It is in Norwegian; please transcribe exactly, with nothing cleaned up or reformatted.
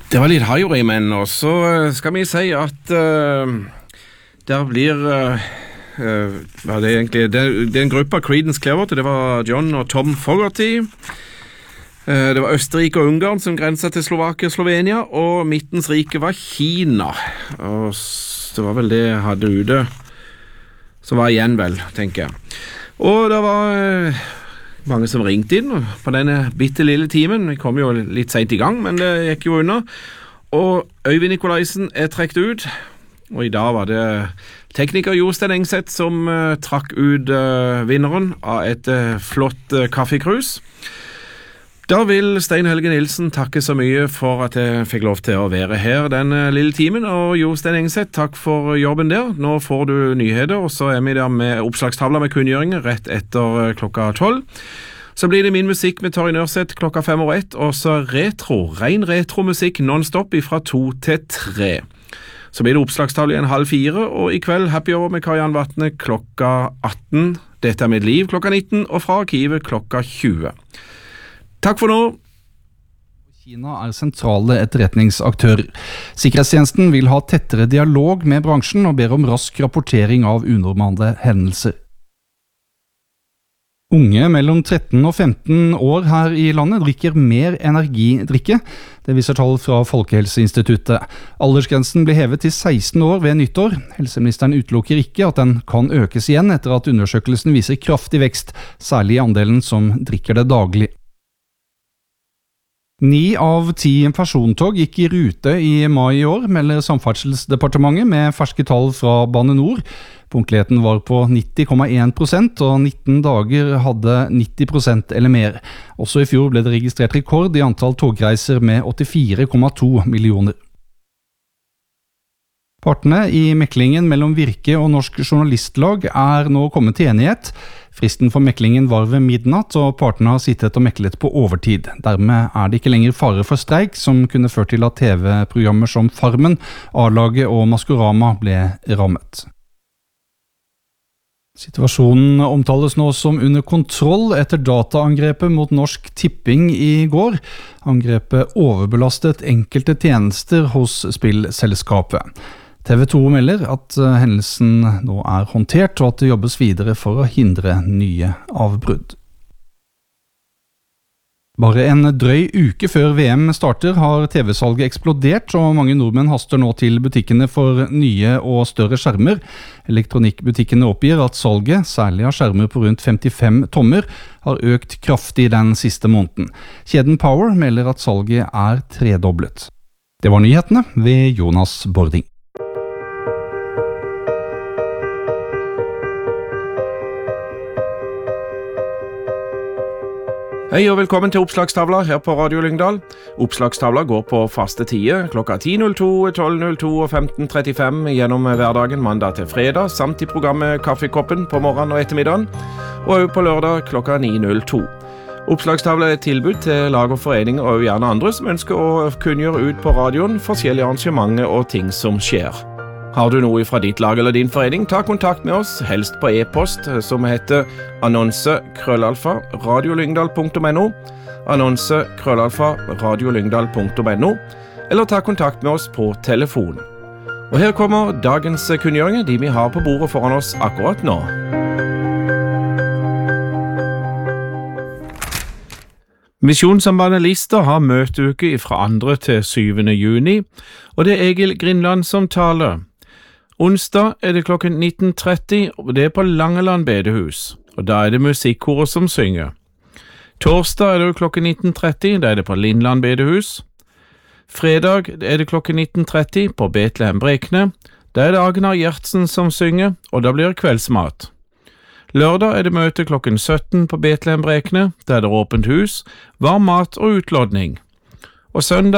Det var litt Highway Men, og så skal vi si at uh, der blir uh, uh, hva er det egentlig? Det, det er en gruppe av Creedence Clearwater. Det var John og Tom Fogerty. Uh, det var Østerrike og Ungarn som grenset til Slovakia og Slovenia, og midtens rike var Kina. Og det var vel det jeg hadde ute som var igjen vel, tenker jeg. Og det var uh, mange som ringte inn på denne bitte lille timen. Vi kom jo litt sent i gang, men det gikk jo unna. Og Øyvind Nikolaisen er trekt ut, og i dag var det tekniker Jostein Engseth som uh, trakk ut uh, vinneren av et uh, flott uh, kaffekrus. Da vil Stein Helge Nilsen takke så mye for at jeg fikk lov til å være her den uh, lille timen, og Jostein Engseth, takk for jobben der. Nå får du nyheter, og så er vi der med oppslagstavler med kunngjøringer rett etter uh, klokka tolv. Så blir det min musikk med Torry Nørseth klokka fem og ett, og så retro, ren retro-musikk non-stop fra to til tre. Så blir det oppslagstavle igjen halv fire, og i kveld Happy Hour med Karianne Vatne klokka atten. Dette er mitt liv klokka nitten, og fra arkivet klokka tjue. Takk for nå. Kina er sentrale etterretningsaktører. Sikkerhetstjenesten vil ha tettere dialog med bransjen og ber om rask rapportering av unormale hendelser. Unge mellom tretten og femten år her i landet drikker mer energidrikke. Det viser tall fra Folkehelseinstituttet. Aldersgrensen ble hevet til seksten år ved nyttår. Helseministeren utelukker ikke at den kan økes igjen etter at undersøkelsen viser kraftig vekst, særlig i andelen som drikker det daglig. Ni av ti persontog gikk i rute i mai i år, melder Samferdselsdepartementet med ferske tall fra Bane Nor. Punktligheten var på nitti komma én prosent, og nitten dager hadde nitti prosent eller mer. Også i fjor ble det registrert rekord i antall togreiser med åttifire komma to millioner. Partene i meklingen mellom Virke og Norsk Journalistlag er nå kommet til enighet. Fristen for meklingen var ved midnatt, og partene har sittet og meklet på overtid. Dermed er det ikke lenger fare for streik, som kunne ført til at T V-programmer som Farmen, A-laget og Maskorama ble rammet. Situasjonen omtales nå som under kontroll etter dataangrepet mot Norsk Tipping i går. Angrepet overbelastet enkelte tjenester hos spillselskapet. T V to melder at hendelsen nå er håndtert, og at det jobbes videre for å hindre nye avbrudd. Bare en drøy uke før V M starter har T V-salget eksplodert, og mange nordmenn haster nå til butikkene for nye og større skjermer. Elektronikkbutikkene oppgir at salget, særlig av skjermer på rundt femtifem tommer, har økt kraftig den siste måneden. Kjeden Power melder at salget er tredoblet. Det var nyhetene ved Jonas Bording. Hei og velkommen til Oppslagstavla her på Radio Lyngdal. Oppslagstavla går på faste tider klokka ti null to, tolv null to og femten trettifem gjennom hverdagen mandag til fredag, samt i programmet Kaffekoppen på morgenen og ettermiddagen, og også på lørdag klokka ni null to. Oppslagstavla er et tilbud til lag og foreninger og gjerne andre som ønsker å kunngjøre ut på radioen forskjellige arrangementer og ting som skjer. Har du noe fra ditt lag eller din forening, ta kontakt med oss, helst på e-post, som heter annonse krøllalfa radiolyngdal punktum no, annonse krøllalfa radiolyngdal punktum no, eller ta kontakt med oss på telefon. Og her kommer dagens kunngjøringer, de vi har på bordet foran oss akkurat nå. Misjonssambandet Lister har møteuke fra andre til syvende juni, og det er Egil Grindland som taler. Onsdag er det klokken nitten tretti, og det er på Langeland bedehus, og da er det musikkoret som synger. Torsdag er det klokken nitten tretti, da er det på Lindland bedehus. Fredag er det klokken nitten tretti på Betlehem Brekne, da er det Agnar Gjertsen som synger, og da blir det kveldsmat. Lørdag er det møte klokken sytten på Betlehem Brekne, da er det åpent hus, varm mat og utlodning. Og søndag